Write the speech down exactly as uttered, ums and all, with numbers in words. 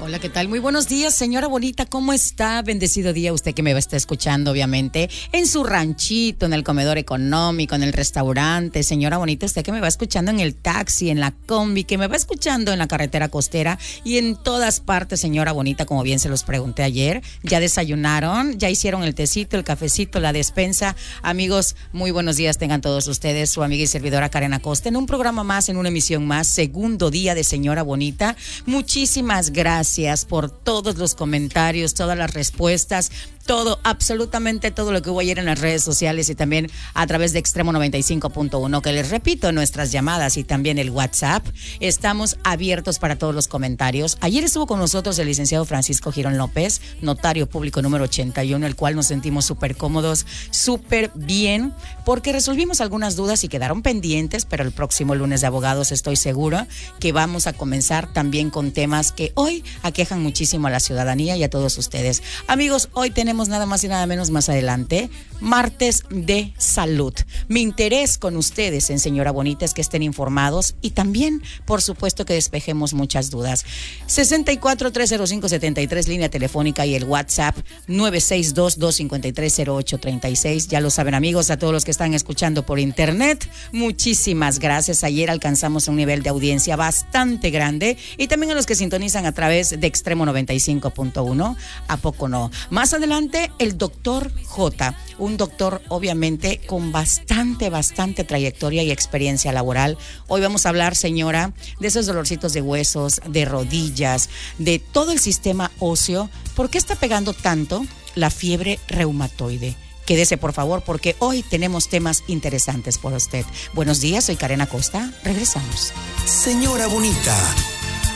Hola, ¿qué tal? Muy buenos días, señora bonita, ¿cómo está? Bendecido día usted que me va a estar escuchando, obviamente, en su ranchito, en el comedor económico, en el restaurante. Señora bonita, usted que me va escuchando en el taxi, en la combi, que me va escuchando en la carretera costera y en todas partes, señora bonita, como bien se los pregunté ayer. ¿Ya desayunaron? ¿Ya hicieron el tecito, el cafecito, la despensa? Amigos, muy buenos días tengan todos ustedes. Su amiga y servidora Karen Acosta en un programa más, en una emisión más, segundo día de Señora Bonita. Muchísimas gracias por todos los comentarios, todas las respuestas, todo, absolutamente todo lo que hubo ayer en las redes sociales y también a través de Extremo noventa y cinco punto uno, que les repito, nuestras llamadas y también el WhatsApp. Estamos abiertos para todos los comentarios. Ayer estuvo con nosotros el licenciado Francisco Girón López, notario público número ochenta y uno, el cual nos sentimos súper cómodos, súper bien, porque resolvimos algunas dudas y quedaron pendientes, pero el próximo lunes de abogados estoy seguro que vamos a comenzar también con temas que hoy aquejan muchísimo a la ciudadanía y a todos ustedes. Amigos, hoy tenemos nada más y nada menos más adelante, martes de salud. Mi interés con ustedes en Señora Bonita es que estén informados y también, por supuesto, que despejemos muchas dudas. sesenta y cuatro, trescientos cinco, setenta y tres, línea telefónica, y el WhatsApp nueve seis dos, dos cinco tres, cero ocho tres seis. Ya lo saben, amigos, a todos los que están escuchando por internet, muchísimas gracias. Ayer alcanzamos un nivel de audiencia bastante grande y también a los que sintonizan a través de Extremo noventa y cinco punto uno. ¿A poco no? Más adelante, el doctor J, un doctor obviamente con bastante, bastante trayectoria y experiencia laboral. Hoy vamos a hablar, señora, de esos dolorcitos de huesos, de rodillas, de todo el sistema óseo. ¿Por qué está pegando tanto la fiebre reumatoide? Quédese, por favor, porque hoy tenemos temas interesantes por usted. Buenos días, soy Karen Acosta. Regresamos. Señora Bonita.